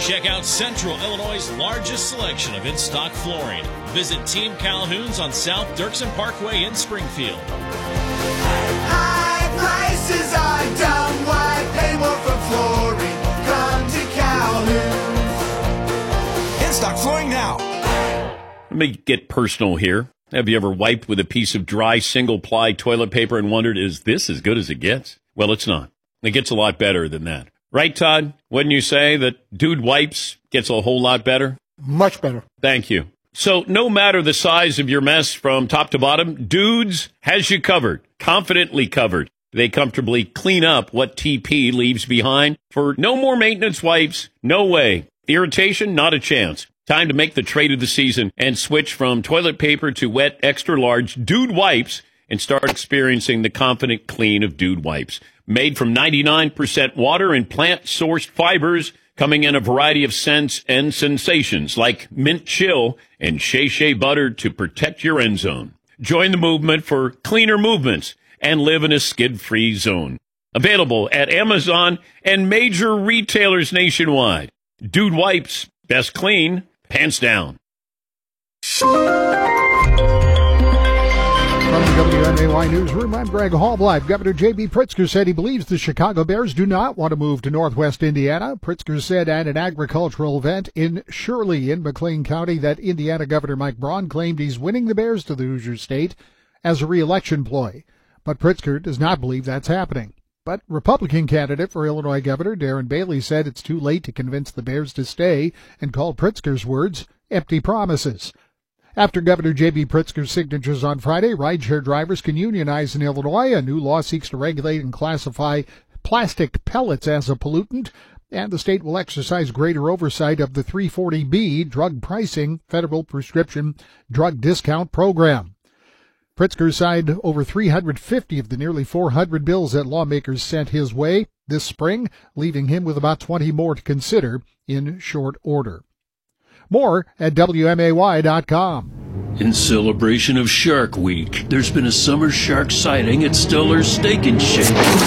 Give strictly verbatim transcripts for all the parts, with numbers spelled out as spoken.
Check out Central Illinois' largest selection of in-stock flooring. Visit Team Calhoun's on South Dirksen Parkway in Springfield. High prices are dumb. Why pay more for flooring? Come to Calhoun's. In-stock flooring now. Let me get personal here. Have you ever wiped with a piece of dry single-ply toilet paper and wondered, is this as good as it gets? Well, it's not. It gets a lot better than that. Right, Todd? Wouldn't you say that Dude Wipes gets a whole lot better? Much better. Thank you. So no matter the size of your mess from top to bottom, Dudes has you covered, confidently covered. They comfortably clean up what T P leaves behind for no more maintenance wipes. No way. Irritation? Not a chance. Time to make the trade of the season and switch from toilet paper to wet, extra-large Dude Wipes and start experiencing the confident clean of Dude Wipes. Made from ninety-nine percent water and plant-sourced fibers, coming in a variety of scents and sensations like mint chill and Shea Shea butter to protect your end zone. Join the movement for cleaner movements and live in a skid-free zone. Available at Amazon and major retailers nationwide. Dude Wipes, best clean, pants down. From the W M A Y Newsroom, I'm Greg Hallbleib. Governor J B. Pritzker said he believes the Chicago Bears do not want to move to Northwest Indiana. Pritzker said at an agricultural event in Shirley in McLean County that Indiana Governor Mike Braun claimed he's winning the Bears to the Hoosier State as a re-election ploy. But Pritzker does not believe that's happening. But Republican candidate for Illinois Governor Darren Bailey said it's too late to convince the Bears to stay and called Pritzker's words empty promises. After Governor J B. Pritzker's signatures on Friday, rideshare drivers can unionize in Illinois. A new law seeks to regulate and classify plastic pellets as a pollutant, and the state will exercise greater oversight of the three forty B drug pricing federal prescription drug discount program. Pritzker signed over three hundred fifty of the nearly four hundred bills that lawmakers sent his way this spring, leaving him with about twenty more to consider in short order. More at W M A Y dot com. In celebration of Shark Week, there's been a summer shark sighting at Stellar's Steak and Shake.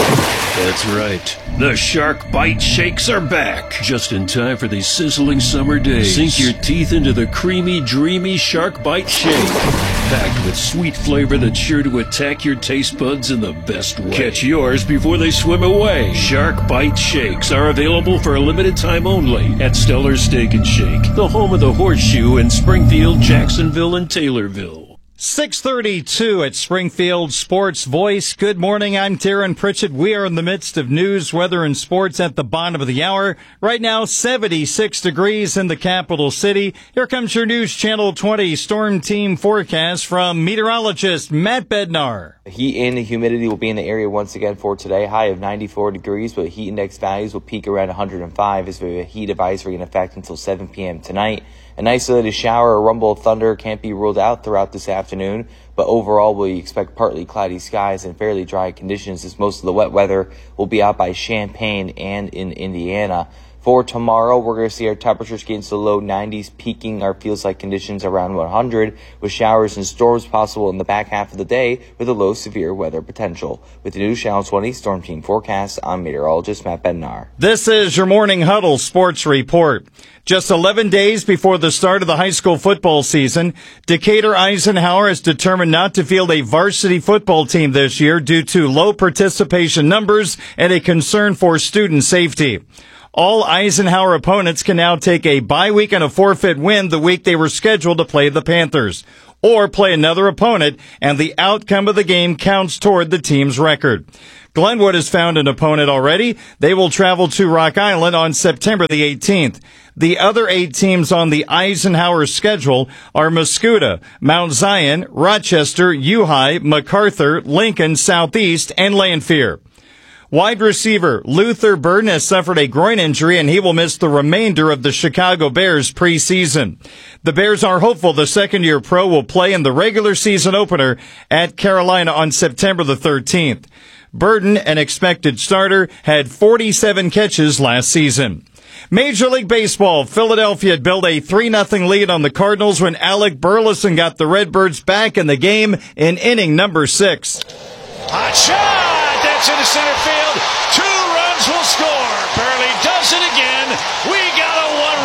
That's right. The Shark Bite Shakes are back. Just in time for these sizzling summer days. Sink your teeth into the creamy, dreamy Shark Bite Shake. Packed with sweet flavor that's sure to attack your taste buds in the best way. Catch yours before they swim away. Shark Bite Shakes are available for a limited time only at Stellar's Steak and Shake, the home of the Horseshoe in Springfield, Jacksonville, and Taylorville. six thirty-two at Springfield Sports Voice. Good morning. I'm Taryn Pritchett. We are in the midst of news, weather, and sports at the bottom of the hour. Right now, seventy-six degrees in the capital city. Here comes your News Channel twenty Storm Team forecast from meteorologist Matt Bednar. The heat and the humidity will be in the area once again for today. High of ninety-four degrees, but heat index values will peak around one hundred five as we have a heat advisory in effect until seven p.m. tonight. An isolated shower or rumble of thunder can't be ruled out throughout this afternoon, but overall we expect partly cloudy skies and fairly dry conditions as most of the wet weather will be out by Champaign and in Indiana. For tomorrow, we're going to see our temperatures get into the low nineties, peaking our feels-like conditions around one hundred, with showers and storms possible in the back half of the day with a low severe weather potential. With the News Channel twenty Storm Team forecast, I'm meteorologist Matt Bednar. This is your Morning Huddle Sports Report. Just eleven days before the start of the high school football season, Decatur Eisenhower is determined not to field a varsity football team this year due to low participation numbers and a concern for student safety. All Eisenhower opponents can now take a bye week and a forfeit win the week they were scheduled to play the Panthers, or play another opponent, and the outcome of the game counts toward the team's record. Glenwood has found an opponent already. They will travel to Rock Island on September the eighteenth. The other eight teams on the Eisenhower schedule are Muscuda, Mount Zion, Rochester, U-High, MacArthur, Lincoln, Southeast, and Lanphier. Wide receiver Luther Burden has suffered a groin injury, and he will miss the remainder of the Chicago Bears preseason. The Bears are hopeful the second-year pro will play in the regular season opener at Carolina on September the thirteenth. Burden, an expected starter, had forty-seven catches last season. Major League Baseball, Philadelphia built a three nothing lead on the Cardinals when Alec Burleson got the Redbirds back in the game in inning number six. Hot shot! That's into center field. Two runs will score. Burley does it again. We got a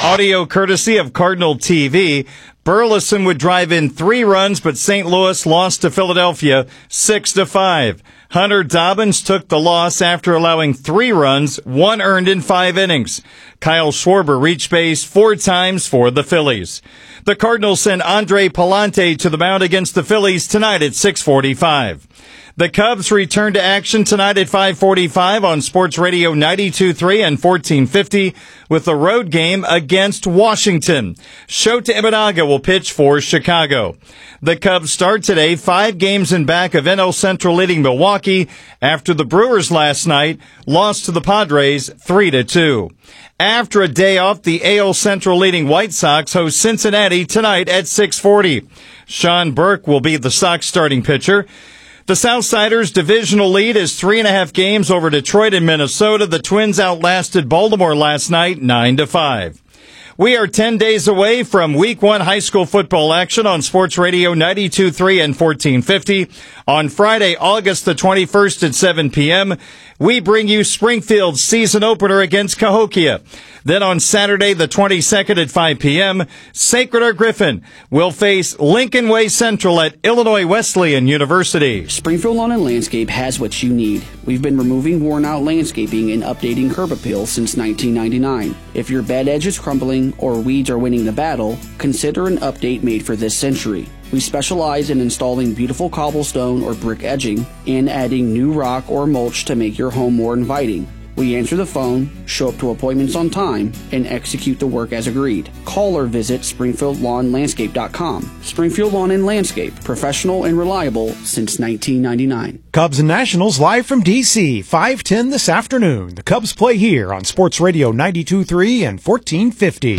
Audio courtesy of Cardinal T V. Burleson would drive in three runs, but Saint Louis lost to Philadelphia six to five. Hunter Dobbins took the loss after allowing three runs, one earned in five innings. Kyle Schwarber reached base four times for the Phillies. The Cardinals send Andre Palante to the mound against the Phillies tonight at six forty-five. The Cubs return to action tonight at five forty-five on Sports Radio ninety-two point three and fourteen fifty with the road game against Washington. Shota Imanaga will pitch for Chicago. The Cubs start today five games in back of N L Central leading Milwaukee after the Brewers last night lost to the Padres three to two. After a day off, the A L Central leading White Sox host Cincinnati tonight at six forty. Sean Burke will be the Sox starting pitcher. The Southsiders' divisional lead is three and a half games over Detroit and Minnesota. The Twins outlasted Baltimore last night nine to five. We are ten days away from week one high school football action on Sports Radio ninety-two point three and fourteen fifty. On Friday, August the twenty-first at seven p.m., we bring you Springfield's season opener against Cahokia. Then on Saturday the twenty-second at five p.m., Sacred Heart Griffin will face Lincoln Way Central at Illinois Wesleyan University. Springfield Lawn and Landscape has what you need. We've been removing worn-out landscaping and updating curb appeal since nineteen ninety-nine. If your bed edge is crumbling or weeds are winning the battle, consider an update made for this century. We specialize in installing beautiful cobblestone or brick edging and adding new rock or mulch to make your home more inviting. We answer the phone, show up to appointments on time, and execute the work as agreed. Call or visit Springfield Lawn Landscape dot com. Springfield Lawn and Landscape, professional and reliable since nineteen ninety-nine. Cubs and Nationals live from D C, five ten this afternoon. The Cubs play here on Sports Radio ninety-two point three and fourteen fifty.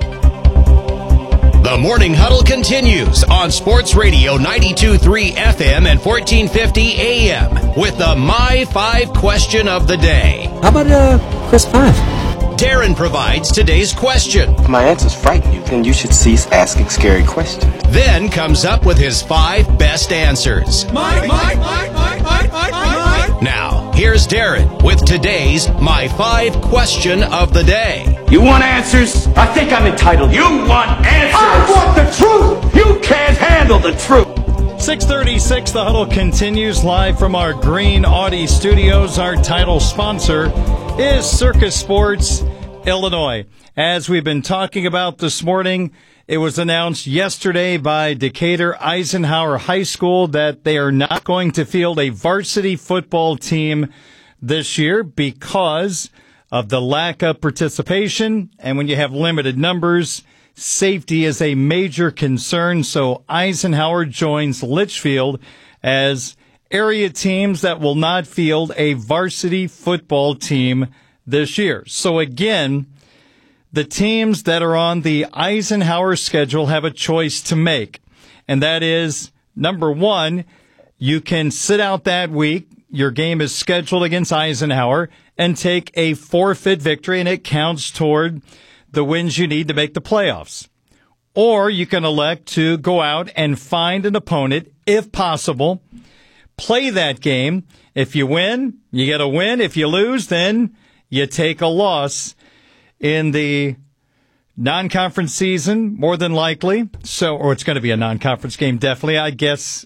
The Morning Huddle continues on Sports Radio ninety-two point three F M and fourteen fifty A M with the My Five question of the day. How about uh, Chris Five? Darren provides today's question. If my answers frighten you, then you should cease asking scary questions. Then comes up with his five best answers. My, my, my, my, my, my, my. Now, here's Darren with today's My Five question of the day. You want answers? I think I'm entitled. You want answers? I want the truth! You can't handle the truth! six thirty-six, the Huddle continues live from our Green Audi studios. Our title sponsor is Circus Sports Illinois. As we've been talking about this morning, it was announced yesterday by Decatur Eisenhower High School that they are not going to field a varsity football team this year because of the lack of participation. And when you have limited numbers, safety is a major concern. So Eisenhower joins Litchfield as area teams that will not field a varsity football team this year. So again, the teams that are on the Eisenhower schedule have a choice to make. And that is, number one, you can sit out that week. Your game is scheduled against Eisenhower and take a forfeit victory, and it counts toward the wins you need to make the playoffs. Or you can elect to go out and find an opponent, if possible, play that game. If you win, you get a win. If you lose, then you take a loss in the non-conference season, more than likely. So, or it's going to be a non-conference game, definitely. I guess,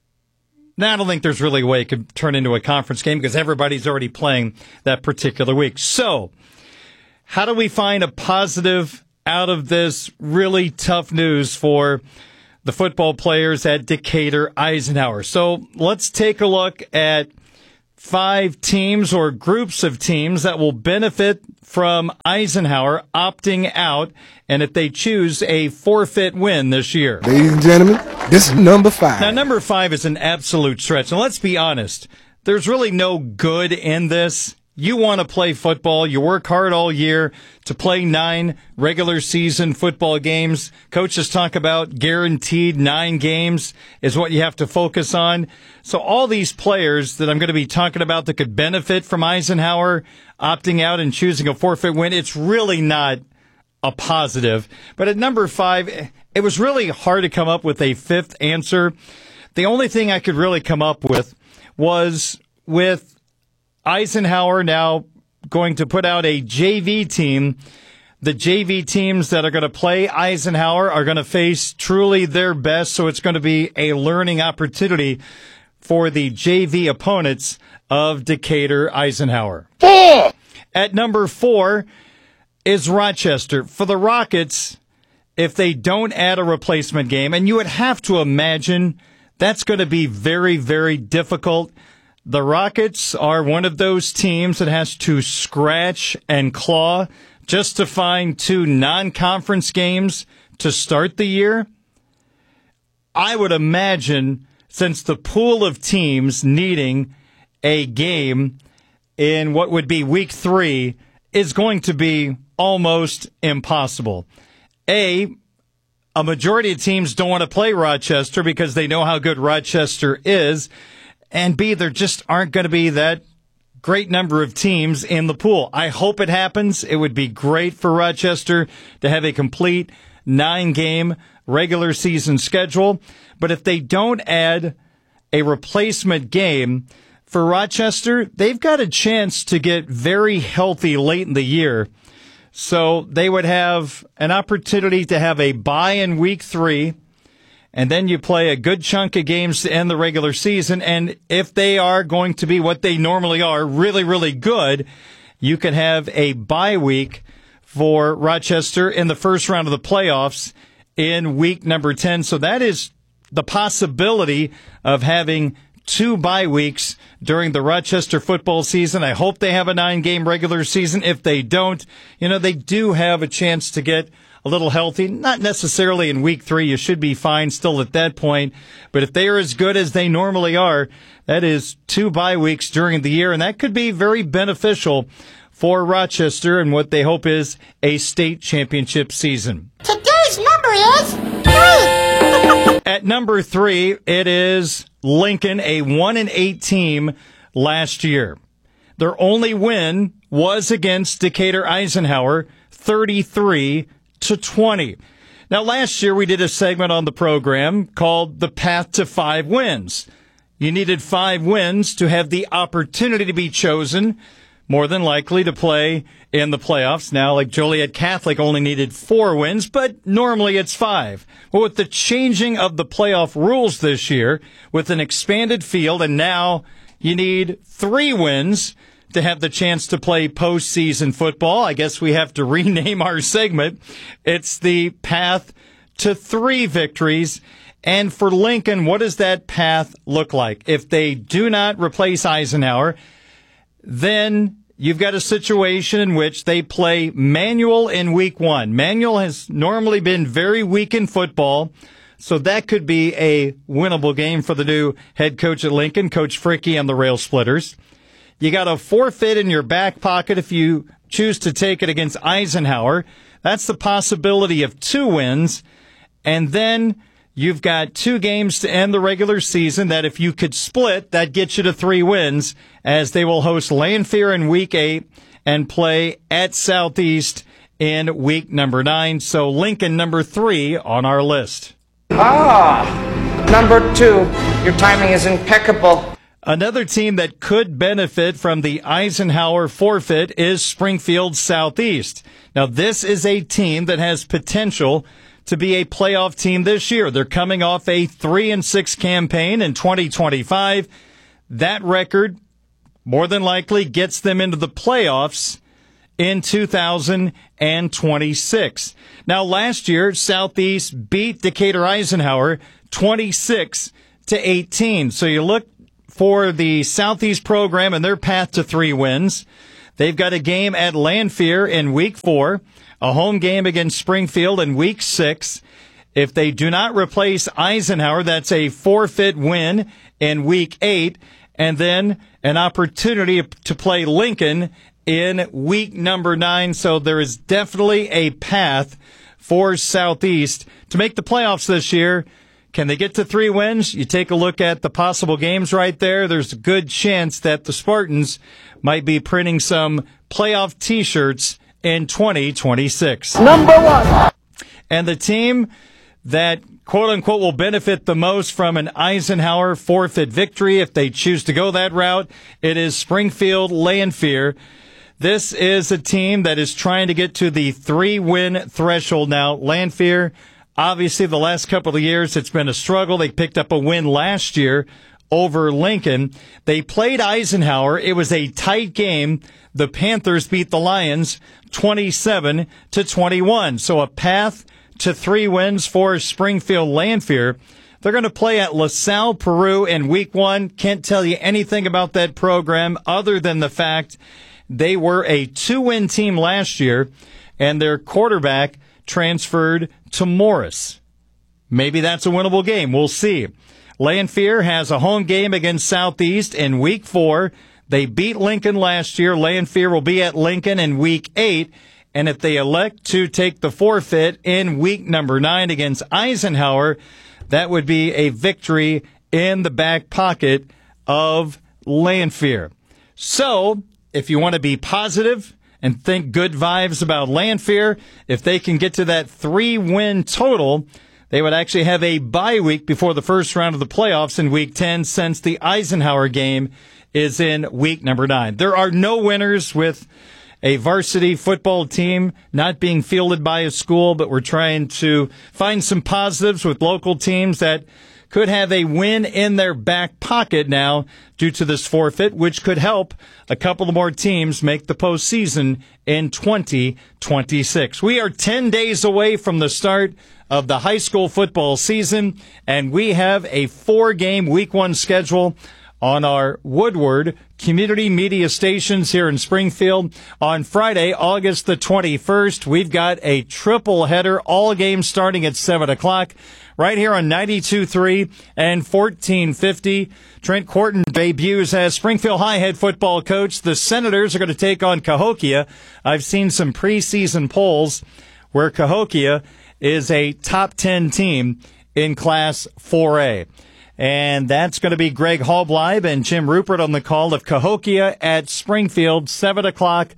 now I don't think there's really a way it could turn into a conference game because everybody's already playing that particular week. So, how do we find a positive out of this really tough news for the football players at Decatur Eisenhower? So, let's take a look at five teams or groups of teams that will benefit from Eisenhower opting out, and if they choose a forfeit win this year. Ladies and gentlemen, this is number five. Now, number five is an absolute stretch. And let's be honest, there's really no good in this. You want to play football. You work hard all year to play nine regular season football games. Coaches talk about guaranteed nine games is what you have to focus on. So all these players that I'm going to be talking about that could benefit from Eisenhower opting out and choosing a forfeit win, it's really not a positive. But at number five, it was really hard to come up with a fifth answer. The only thing I could really come up with was with Eisenhower now going to put out a J V team The J V teams that are going to play Eisenhower are going to face truly their best, so it's going to be a learning opportunity for the J V opponents of Decatur Eisenhower. Four! At number four is Rochester. For the Rockets, if they don't add a replacement game, and you would have to imagine that's going to be very, very difficult. The Rockets are one of those teams that has to scratch and claw just to find two non-conference games to start the year. I would imagine, since the pool of teams needing a game in what would be week three is going to be almost impossible. A, a majority of teams don't want to play Rochester because they know how good Rochester is. And B, there just aren't going to be that great number of teams in the pool. I hope it happens. It would be great for Rochester to have a complete nine-game regular season schedule. But if they don't add a replacement game for Rochester, they've got a chance to get very healthy late in the year. So they would have an opportunity to have a bye in week three, and then you play a good chunk of games to end the regular season. And if they are going to be what they normally are, really, really good, you can have a bye week for Rochester in the first round of the playoffs in week number ten. So that is the possibility of having two bye weeks during the Rochester football season. I hope they have a nine-game regular season. If they don't, you know, they do have a chance to get a little healthy. Not necessarily in week three. You should be fine still at that point. But if they are as good as they normally are, that is two bye weeks during the year, and that could be very beneficial for Rochester and what they hope is a state championship season. Today's number is three. At number three, it is Lincoln, a one and eight team last year. Their only win was against Decatur Eisenhower, thirty-three to twenty. Now, last year we did a segment on the program called The Path to Five Wins. You needed five wins to have the opportunity to be chosen, more than likely to play in the playoffs. Now, like Joliet Catholic only needed four wins, but normally it's five. Well, with the changing of the playoff rules this year, with an expanded field, and now you need three wins to have the chance to play postseason football. I guess we have to rename our segment. It's the path to three victories. And for Lincoln, what does that path look like? If they do not replace Eisenhower, then you've got a situation in which they play Manual in week one. Manual has normally been very weak in football, so that could be a winnable game for the new head coach at Lincoln, Coach Fricky and the Rail Splitters. You got a forfeit in your back pocket if you choose to take it against Eisenhower. That's the possibility of two wins. And then you've got two games to end the regular season that if you could split, that gets you to three wins, as they will host Lanphier in week eight and play at Southeast in week number nine. So Lincoln, number three on our list. Ah, number two. Your timing is impeccable. Another team that could benefit from the Eisenhower forfeit is Springfield Southeast. Now, this is a team that has potential to be a playoff team this year. They're coming off a three and six campaign in twenty twenty-five. That record more than likely gets them into the playoffs in two thousand twenty-six. Now, last year, Southeast beat Decatur Eisenhower twenty-six to eighteen. So you look for the Southeast program and their path to three wins. They've got a game at Lanphier in week four, a home game against Springfield in week six. If they do not replace Eisenhower, that's a forfeit win in week eight, and then an opportunity to play Lincoln in week number nine. So there is definitely a path for Southeast to make the playoffs this year. Can they get to three wins? You take a look at the possible games right there. There's a good chance that the Spartans might be printing some playoff T-shirts in twenty twenty-six. Number one. And the team that, quote-unquote, will benefit the most from an Eisenhower forfeit victory, if they choose to go that route, it is Springfield Lanphier. This is a team that is trying to get to the three-win threshold now. Lanphier, obviously the last couple of years it's been a struggle. They picked up a win last year over Lincoln. They played Eisenhower. It was a tight game. The Panthers beat the Lions twenty-seven to twenty-one. So a path to three wins for Springfield Lanphier. They're going to play at LaSalle, Peru in week one. Can't tell you anything about that program other than the fact they were a two-win team last year, and their quarterback transferred to Morris. Maybe that's a winnable game. We'll see. Lanphier has a home game against Southeast in week four. They beat Lincoln last year. Lanphier will be at Lincoln in week eight. And if they elect to take the forfeit in week number nine against Eisenhower, that would be a victory in the back pocket of Lanphier. So, if you want to be positive and think good vibes about Lanphier, if they can get to that three-win total, they would actually have a bye week before the first round of the playoffs in week ten, since the Eisenhower game is in week number nine. There are no winners with a varsity football team not being fielded by a school, but we're trying to find some positives with local teams that could have a win in their back pocket now due to this forfeit, which could help a couple of more teams make the postseason in twenty twenty-six. We are ten days away from the start of the high school football season, and we have a four-game week one schedule on our Woodward community media stations here in Springfield. On Friday, August the twenty-first, we've got a triple header, all games starting at seven o'clock, right here on ninety-two point three and fourteen fifty. Trent Corton debuts as Springfield High head football coach. The Senators are going to take on Cahokia. I've seen some preseason polls where Cahokia is a top ten team in Class four A. And that's going to be Greg Halbleib and Jim Rupert on the call of Cahokia at Springfield, seven o'clock,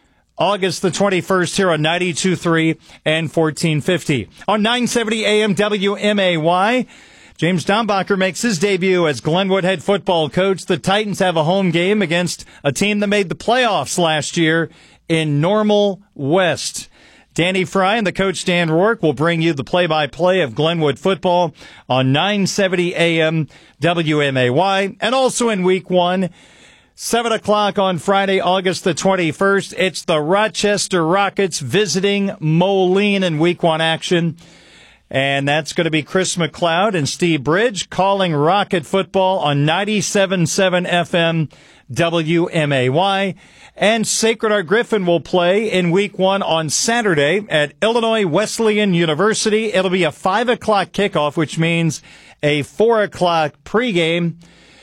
August the twenty-first, here on ninety-two point three and fourteen fifty. On nine seventy A M W M A Y, James Dombacher makes his debut as Glenwood head football coach. The Titans have a home game against a team that made the playoffs last year in Normal West. Danny Fry and the coach Dan Rourke will bring you the play-by-play of Glenwood football on nine seventy A M W M A Y. And also in week one, seven o'clock on Friday, August the twenty-first, it's the Rochester Rockets visiting Moline in week one action. And that's going to be Chris McLeod and Steve Bridge calling Rocket football on ninety-seven point seven F M W M A Y. And Sacred Heart Griffin will play in week one on Saturday at Illinois Wesleyan University. It'll be a five o'clock kickoff, which means a four o'clock pregame.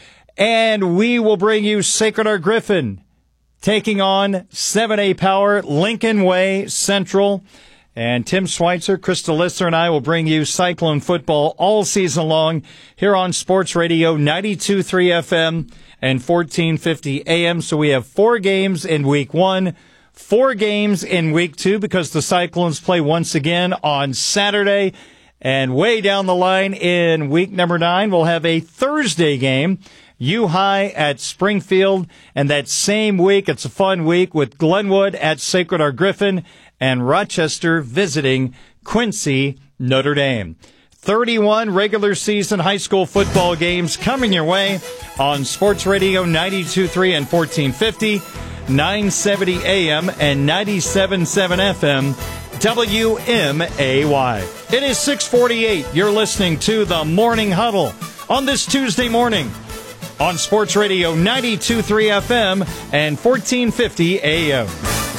And we will bring you Sacred Heart Griffin taking on seven A Power, Lincoln Way Central. And Tim Schweitzer, Krista Lister, and I will bring you Cyclone football all season long here on Sports Radio ninety-two point three F M and fourteen fifty A M. So we have four games in week one, four games in week two, because the Cyclones play once again on Saturday. And way down the line in week number nine, we'll have a Thursday game, U-High at Springfield. And that same week, it's a fun week with Glenwood at Sacred Heart Griffin and Rochester visiting Quincy Notre Dame. thirty-one regular season high school football games coming your way on Sports Radio ninety-two point three and fourteen fifty, nine seventy A M and ninety-seven point seven F M W M A Y. It is six forty-eight. You're listening to the Morning Huddle on this Tuesday morning on Sports Radio ninety-two point three F M and fourteen fifty A M.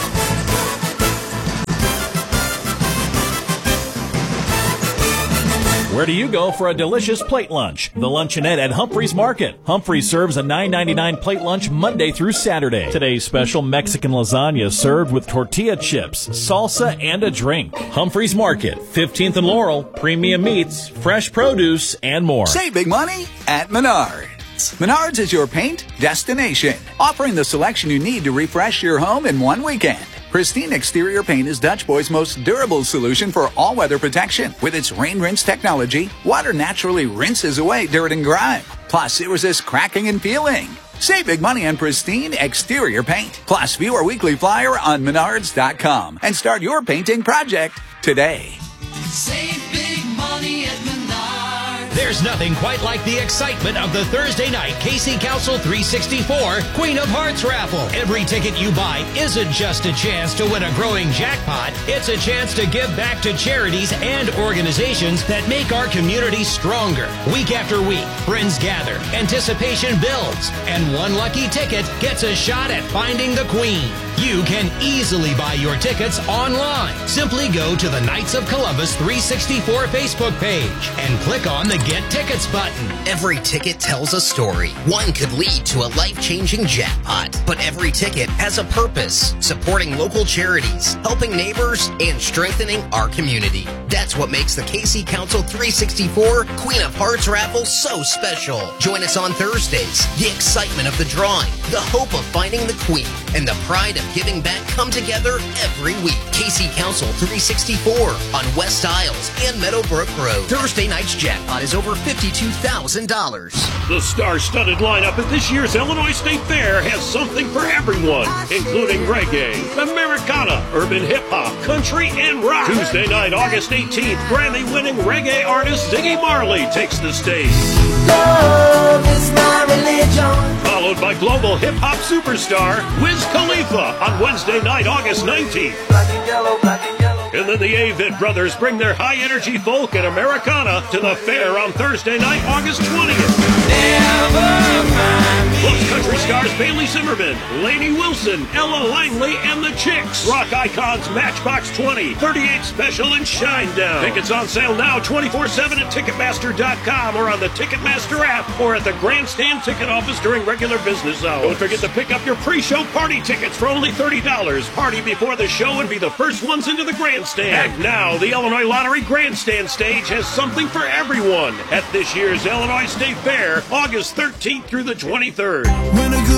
Where do you go for a delicious plate lunch? The Luncheonette at Humphreys Market. Humphreys serves a nine ninety-nine plate lunch Monday through Saturday. Today's special Mexican lasagna served with tortilla chips, salsa, and a drink. Humphreys Market, fifteenth and Laurel, premium meats, fresh produce, and more. Save big money at Menards. Menards is your paint destination, offering the selection you need to refresh your home in one weekend. Pristine exterior paint is Dutch Boy's most durable solution for all-weather protection. With its rain rinse technology, water naturally rinses away dirt and grime. Plus, it resists cracking and peeling. Save big money on pristine exterior paint. Plus, view our weekly flyer on menards dot com and start your painting project today. Save big money at Menards. There's nothing quite like the excitement of the Thursday night K C Council three sixty-four Queen of Hearts raffle. Every ticket you buy isn't just a chance to win a growing jackpot. It's a chance to give back to charities and organizations that make our community stronger. Week after week, friends gather, anticipation builds, and one lucky ticket gets a shot at finding the Queen. You can easily buy your tickets online. Simply go to the Knights of Columbus three sixty-four Facebook page and click on the Get Tickets button. Every ticket tells a story. One could lead to a life-changing jackpot, but every ticket has a purpose, supporting local charities, helping neighbors, and strengthening our community. That's what makes the K C Council three sixty-four Queen of Hearts raffle so special. Join us on Thursdays. The excitement of the drawing, the hope of finding the Queen, and the pride of giving back come together every week. K C Council three sixty-four on West Isles and Meadowbrook Road. Thursday night's jackpot is over fifty-two thousand dollars. The star-studded lineup at this year's Illinois State Fair has something for everyone, including reggae, Americana, urban hip-hop, country, and rock. Tuesday night, August eighteenth, Grammy-winning reggae artist Ziggy Marley takes the stage. Love is my religion. Followed by global hip-hop superstar Wiz Khalifa on Wednesday night, August nineteenth. Black and yellow, black and yellow. And then the Avett Brothers bring their high-energy folk and Americana to the fair on Thursday night, August twentieth. Never mind me. Plus country stars Bailey Zimmerman, Lainey Wilson, Ella Langley, and the Chicks. Rock icons Matchbox twenty, thirty-eight Special, and Shinedown. Tickets on sale now twenty-four seven at Ticketmaster dot com or on the Ticketmaster app or at the Grandstand ticket office during regular business hours. Don't forget to pick up your pre-show party tickets for only thirty dollars. Party before the show and be the first ones into the Grandstand. And now, the Illinois Lottery Grandstand stage has something for everyone at this year's Illinois State Fair, August thirteenth through the twenty-third. When a good